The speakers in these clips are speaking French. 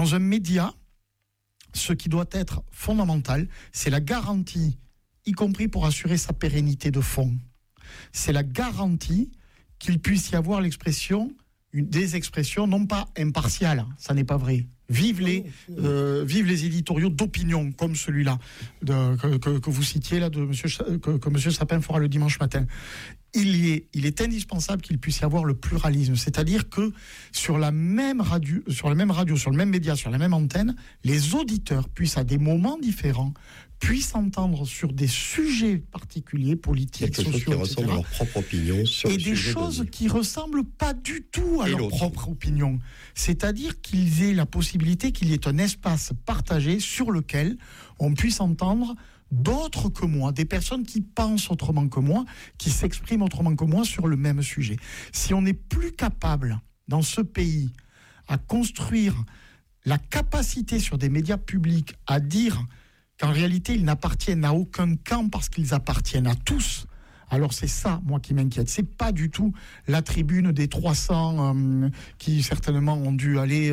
Dans un média, ce qui doit être fondamental, c'est la garantie, y compris pour assurer sa pérennité de fond. C'est la garantie qu'il puisse y avoir des expressions non pas impartiales, ça n'est pas vrai. Vive les éditoriaux d'opinion comme celui-là que vous citiez là que Monsieur Sapin fera le dimanche matin. Il est indispensable qu'il puisse y avoir le pluralisme, c'est-à-dire que sur la même radio, sur le même média, sur la même antenne, les auditeurs puissent à des moments différents puissent entendre sur des sujets particuliers, politiques, sociaux, qui ressemblent à leur propre opinion sur et des choses qui ressemblent pas du tout à leur propre opinion. C'est-à-dire qu'ils aient la possibilité qu'il y ait un espace partagé sur lequel on puisse entendre d'autres que moi, des personnes qui pensent autrement que moi, qui s'expriment autrement que moi sur le même sujet. Si on n'est plus capable, dans ce pays, à construire la capacité sur des médias publics à dire qu'en réalité, ils n'appartiennent à aucun camp parce qu'ils appartiennent à tous, alors c'est ça, moi, qui m'inquiète. C'est pas du tout la tribune des 300 qui certainement ont dû aller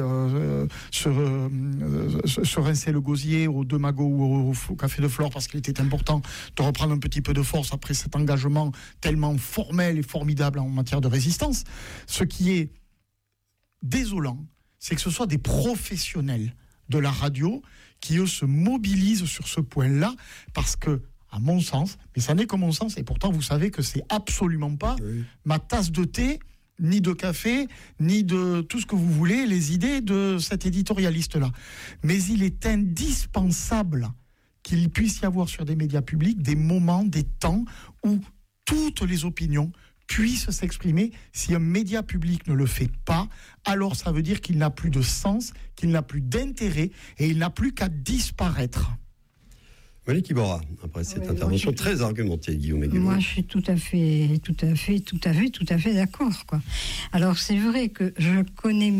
se rincer le gosier au Deux Magots ou au Café de Flore parce qu'il était important de reprendre un petit peu de force après cet engagement tellement formel et formidable en matière de résistance. Ce qui est désolant, c'est que ce soit des professionnels de la radio qui, eux, se mobilisent sur ce point-là parce que, à mon sens, mais ça n'est que mon sens, et pourtant vous savez que c'est absolument pas ma tasse de thé, ni de café, ni de tout ce que vous voulez, les idées de cet éditorialiste-là. Mais il est indispensable qu'il puisse y avoir sur des médias publics des moments, des temps où toutes les opinions puissent s'exprimer. Si un média public ne le fait pas, alors ça veut dire qu'il n'a plus de sens, qu'il n'a plus d'intérêt, et il n'a plus qu'à disparaître. Monique Iborra, après cette intervention très argumentée, Guillaume Aiguillon. Moi, je suis tout à fait d'accord, quoi. Alors, c'est vrai que je connais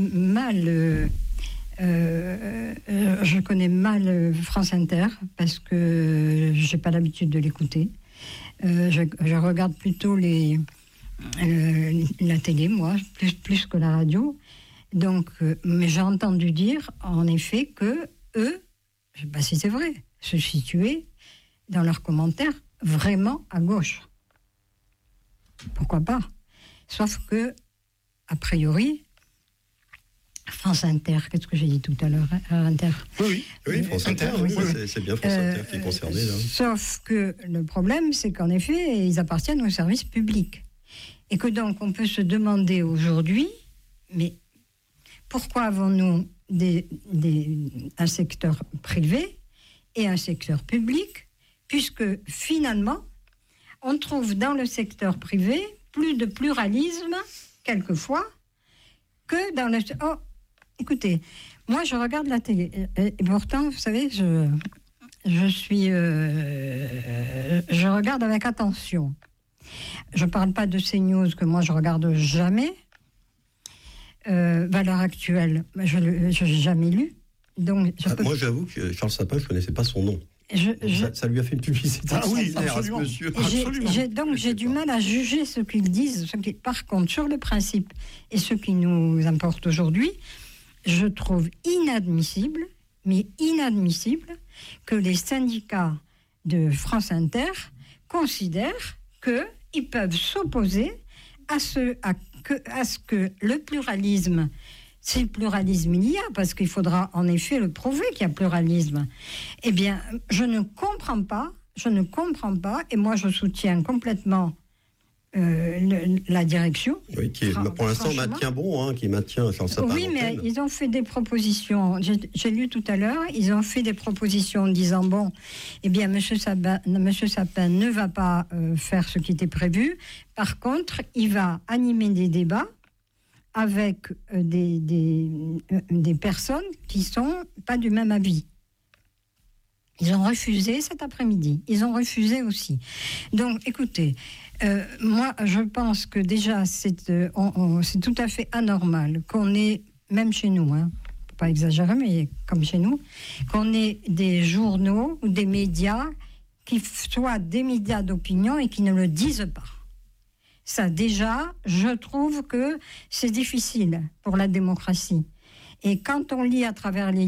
mal France Inter parce que j'ai pas l'habitude de l'écouter. Je regarde plutôt la télé, moi, plus que la radio. Donc, mais j'ai entendu dire, en effet, que eux, je sais pas si c'est vrai, se situaient dans leurs commentaires vraiment à gauche. Pourquoi pas ? Sauf que, a priori, France Inter, qu'est-ce que j'ai dit tout à l'heure, Inter. Oui, France Inter, c'est bien France Inter qui est concerné là. Sauf que le problème, c'est qu'en effet, ils appartiennent au service public. Et que donc, on peut se demander aujourd'hui, mais pourquoi avons-nous un secteur privé et un secteur public, puisque finalement, on trouve dans le secteur privé plus de pluralisme, quelquefois, que dans le... Oh, écoutez, moi je regarde la télé, et pourtant, vous savez, je regarde avec attention. Je ne parle pas de CNews, que moi je regarde jamais. Valeurs actuelles, je n'ai jamais lu. Donc, moi, j'avoue que Charles Sapin, je ne connaissais pas son nom. Ça lui a fait une publicité. Ah oui, absolument. Monsieur. Donc, j'ai du mal à juger ce qu'ils disent. Par contre, sur le principe et ce qui nous importe aujourd'hui, je trouve inadmissible que les syndicats de France Inter considèrent qu'ils peuvent s'opposer à ce que le pluralisme, si le pluralisme il y a, parce qu'il faudra en effet le prouver qu'il y a pluralisme, eh bien, je ne comprends pas, et moi je soutiens complètement la direction. Oui, qui pour l'instant maintient Charles Sapin. Oui, mais ils ont fait des propositions, j'ai lu tout à l'heure, ils ont fait des propositions en disant, bon, eh bien, Monsieur Sapin ne va pas faire ce qui était prévu, par contre, il va animer des débats avec des personnes qui sont pas du même avis. Ils ont refusé cet après-midi. Ils ont refusé aussi. Donc, écoutez, moi, je pense que déjà, c'est tout à fait anormal qu'on ait, même chez nous, faut pas exagérer, mais comme chez nous, qu'on ait des journaux ou des médias qui soient des médias d'opinion et qui ne le disent pas. Ça, déjà, je trouve que c'est difficile pour la démocratie. Et quand on lit à travers les